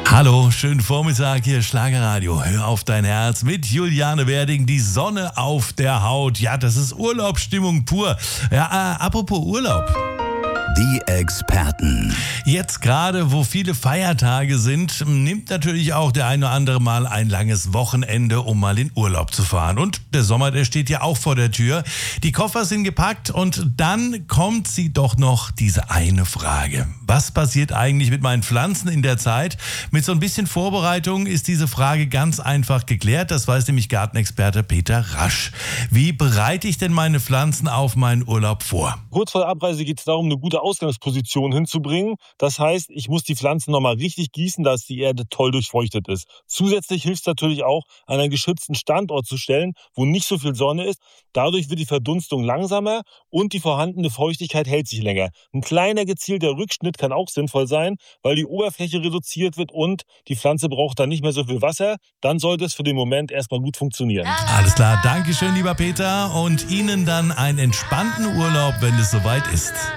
Hallo, schönen Vormittag, hier Schlagerradio. Hör auf dein Herz mit Juliane Werding. Die Sonne auf der Haut. Ja, das ist Urlaubsstimmung pur. Ja, apropos Urlaub. Die Experten. Jetzt gerade, wo viele Feiertage sind, nimmt natürlich auch der eine oder andere mal ein langes Wochenende, um mal in Urlaub zu fahren. Und der Sommer, der steht ja auch vor der Tür. Die Koffer sind gepackt und dann kommt sie doch noch diese eine Frage. Was passiert eigentlich mit meinen Pflanzen in der Zeit? Mit so ein bisschen Vorbereitung ist diese Frage ganz einfach geklärt. Das weiß nämlich Gartenexperte Peter Rasch. Wie bereite ich denn meine Pflanzen auf meinen Urlaub vor? Kurz vor der Abreise geht es darum, eine gute Ausgangsposition hinzubringen. Das heißt, ich muss die Pflanzen nochmal richtig gießen, dass die Erde toll durchfeuchtet ist. Zusätzlich hilft es natürlich auch, an einen geschützten Standort zu stellen, wo nicht so viel Sonne ist. Dadurch wird die Verdunstung langsamer und die vorhandene Feuchtigkeit hält sich länger. Ein kleiner gezielter Rückschnitt kann auch sinnvoll sein, weil die Oberfläche reduziert wird und die Pflanze braucht dann nicht mehr so viel Wasser. Dann sollte es für den Moment erstmal gut funktionieren. Alles klar, Dankeschön, lieber Peter. Und Ihnen dann einen entspannten Urlaub, wenn es soweit ist.